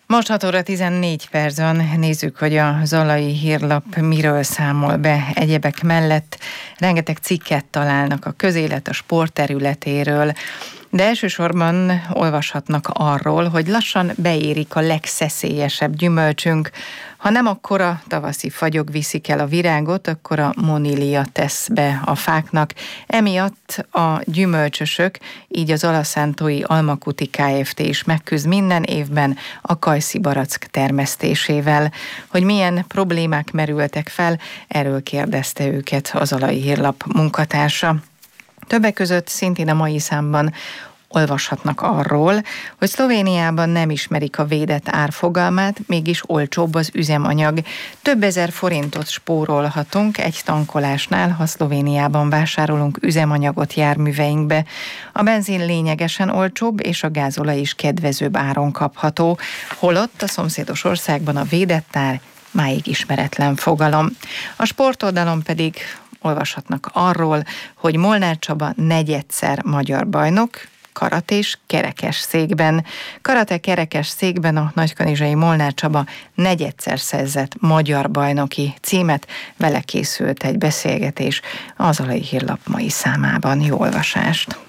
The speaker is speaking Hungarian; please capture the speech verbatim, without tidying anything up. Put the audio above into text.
Most hat óra tizennégy perc van, nézzük, hogy a Zalai Hírlap miről számol be egyebek mellett. Rengeteg cikket találnak a közélet, a sport területéről, de elsősorban olvashatnak arról, hogy lassan beérik a legszeszélyesebb gyümölcsünk. Ha nem akkor a tavaszi fagyok viszik el a virágot, akkor a monília tesz be a fáknak. Emiatt a gyümölcsösök, így az Alaszántói Almakuti Kft. Is megküzd minden évben a kajszibarack termesztésével. Hogy milyen problémák merültek fel, erről kérdezte őket a Zalai Hírlap munkatársa. Többek között szintén a mai számban olvashatnak arról, hogy Szlovéniában nem ismerik a védett ár fogalmát, mégis olcsóbb az üzemanyag. Több ezer forintot spórolhatunk egy tankolásnál, ha Szlovéniában vásárolunk üzemanyagot járműveinkbe. A benzin lényegesen olcsóbb, és a gázolaj is kedvezőbb áron kapható, holott a szomszédos országban a védett ár máig ismeretlen fogalom. A sportoldalon pedig olvashatnak arról, hogy Molnár Csaba negyedszer magyar bajnok, karatés kerekes székben. Karate kerekes székben a nagykanizsai Molnár Csaba negyedszer szerzett magyar bajnoki címet. Vele készült egy beszélgetés a Zalai Hírlap mai számában. Jó olvasást!